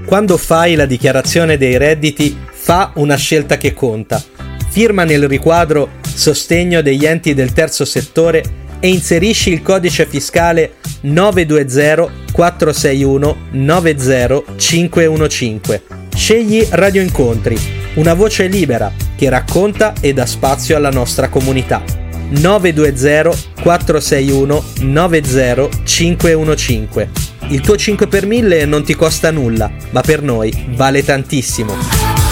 Quando fai la dichiarazione dei redditi, fa una scelta che conta. Firma nel riquadro Sostegno degli enti del terzo settore e inserisci il codice fiscale 920 461 90515. Scegli Radio Incontri, una voce libera che racconta e dà spazio alla nostra comunità. 920 461 90515. Il tuo 5 per 1000 non ti costa nulla, ma per noi vale tantissimo.